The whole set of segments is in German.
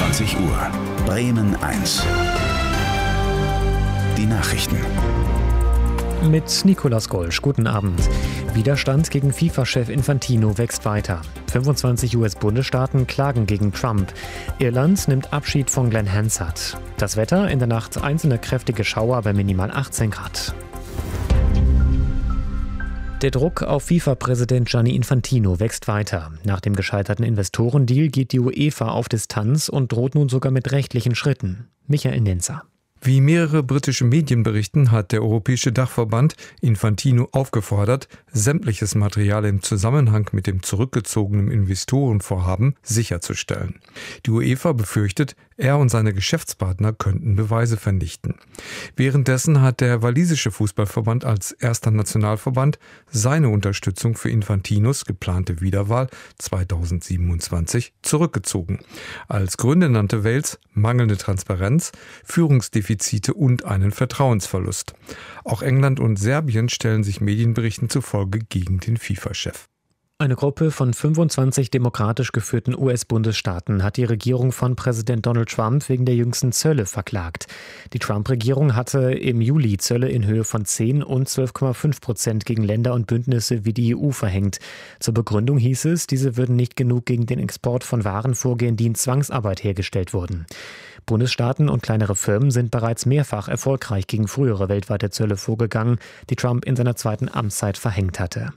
22 Uhr. Bremen 1. Die Nachrichten. Mit Nicolas Golsch, guten Abend. Widerstand gegen FIFA-Chef Infantino wächst weiter. 25 US-Bundesstaaten klagen gegen Trump. Irland nimmt Abschied von Glenn Hansard. Das Wetter, in der Nacht einzelne kräftige Schauer bei minimal 18 Grad. Der Druck auf FIFA-Präsident Gianni Infantino wächst weiter. Nach dem gescheiterten Investorendeal geht die UEFA auf Distanz und droht nun sogar mit rechtlichen Schritten. Michael Nenzer. Wie mehrere britische Medien berichten, hat der Europäische Dachverband Infantino aufgefordert, sämtliches Material im Zusammenhang mit dem zurückgezogenen Investorenvorhaben sicherzustellen. Die UEFA befürchtet, er und seine Geschäftspartner könnten Beweise vernichten. Währenddessen hat der walisische Fußballverband als erster Nationalverband seine Unterstützung für Infantinos geplante Wiederwahl 2027 zurückgezogen. Als Gründe nannte Wales mangelnde Transparenz, Führungsdefizite und einen Vertrauensverlust. Auch England und Serbien stellen sich Medienberichten zufolge gegen den FIFA-Chef. Eine Gruppe von 25 demokratisch geführten US-Bundesstaaten hat die Regierung von Präsident Donald Trump wegen der jüngsten Zölle verklagt. Die Trump-Regierung hatte im Juli Zölle in Höhe von 10 und 12,5% gegen Länder und Bündnisse wie die EU verhängt. Zur Begründung hieß es, diese würden nicht genug gegen den Export von Waren vorgehen, die in Zwangsarbeit hergestellt wurden. Bundesstaaten und kleinere Firmen sind bereits mehrfach erfolgreich gegen frühere weltweite Zölle vorgegangen, die Trump in seiner zweiten Amtszeit verhängt hatte.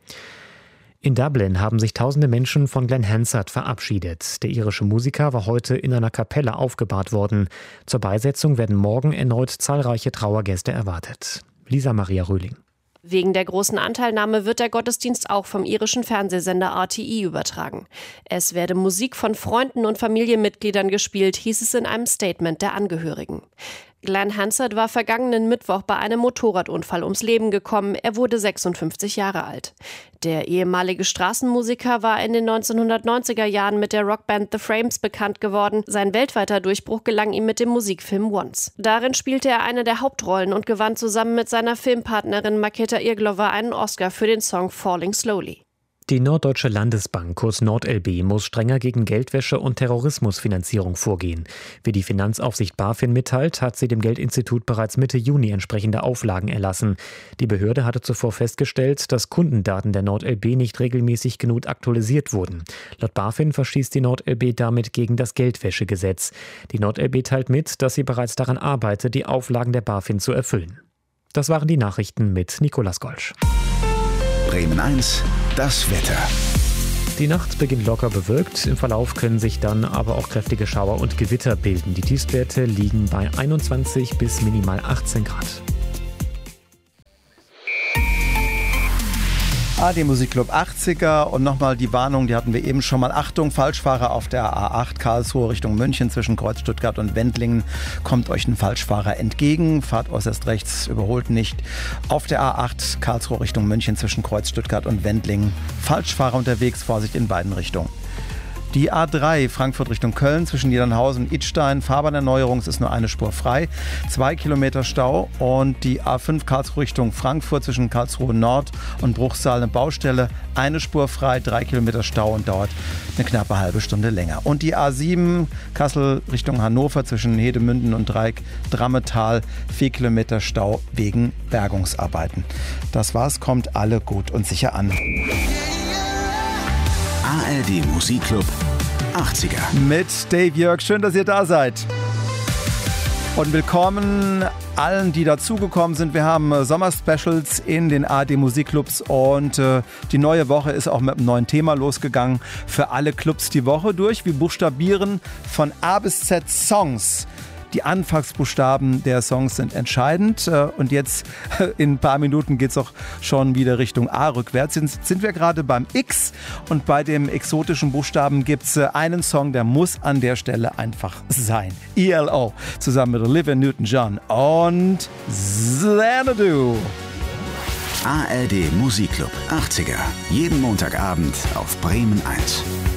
In Dublin haben sich tausende Menschen von Glenn Hansard verabschiedet. Der irische Musiker war heute in einer Kapelle aufgebahrt worden. Zur Beisetzung werden morgen erneut zahlreiche Trauergäste erwartet. Lisa Maria Röhling. Wegen der großen Anteilnahme wird der Gottesdienst auch vom irischen Fernsehsender RTE übertragen. Es werde Musik von Freunden und Familienmitgliedern gespielt, hieß es in einem Statement der Angehörigen. Glenn Hansard war vergangenen Mittwoch bei einem Motorradunfall ums Leben gekommen. Er wurde 56 Jahre alt. Der ehemalige Straßenmusiker war in den 1990er Jahren mit der Rockband The Frames bekannt geworden. Sein weltweiter Durchbruch gelang ihm mit dem Musikfilm Once. Darin spielte er eine der Hauptrollen und gewann zusammen mit seiner Filmpartnerin Markéta Irglová einen Oscar für den Song Falling Slowly. Die Norddeutsche Landesbank, kurz NordLB, muss strenger gegen Geldwäsche und Terrorismusfinanzierung vorgehen. Wie die Finanzaufsicht BaFin mitteilt, hat sie dem Geldinstitut bereits Mitte Juni entsprechende Auflagen erlassen. Die Behörde hatte zuvor festgestellt, dass Kundendaten der NordLB nicht regelmäßig genug aktualisiert wurden. Laut BaFin verstießt die NordLB damit gegen das Geldwäschegesetz. Die NordLB teilt mit, dass sie bereits daran arbeite, die Auflagen der BaFin zu erfüllen. Das waren die Nachrichten mit Nicolas Golsch. Bremen 1, das Wetter. Die Nacht beginnt locker bewölkt. Im Verlauf können sich dann aber auch kräftige Schauer und Gewitter bilden. Die Tiefstwerte liegen bei 21 bis minimal 18 Grad. AD Musikclub 80er und nochmal die Warnung, die hatten wir eben schon mal. Achtung, Falschfahrer auf der A8 Karlsruhe Richtung München zwischen Kreuz Stuttgart und Wendlingen. Kommt euch ein Falschfahrer entgegen, fahrt äußerst rechts, überholt nicht. Auf der A8 Karlsruhe Richtung München zwischen Kreuz Stuttgart und Wendlingen. Falschfahrer unterwegs, Vorsicht in beiden Richtungen. Die A3 Frankfurt Richtung Köln zwischen Niedernhausen und Idstein. Fahrbahnerneuerung, es ist nur eine Spur frei. 2 Kilometer Stau. Und die A5 Karlsruhe Richtung Frankfurt zwischen Karlsruhe Nord und Bruchsal eine Baustelle. Eine Spur frei, 3 Kilometer Stau und dauert eine knappe halbe Stunde länger. Und die A7 Kassel Richtung Hannover zwischen Hedemünden und Drammetal. 4 Kilometer Stau wegen Bergungsarbeiten. Das war's, kommt alle gut und sicher an. ARD Musikclub 80er. Mit Dave Jörg. Schön, dass ihr da seid. Und willkommen allen, die dazugekommen sind. Wir haben Sommerspecials in den ARD Musikclubs und die neue Woche ist auch mit einem neuen Thema losgegangen. Für alle Clubs die Woche durch. Wir buchstabieren von A bis Z Songs. Die Anfangsbuchstaben der Songs sind entscheidend und jetzt in ein paar Minuten geht es auch schon wieder Richtung A rückwärts. Sind wir gerade beim X und bei dem exotischen Buchstaben gibt es einen Song, der muss an der Stelle einfach sein. ELO zusammen mit Olivia Newton-John und Xanadu. ARD Musikclub 80er. Jeden Montagabend auf Bremen 1.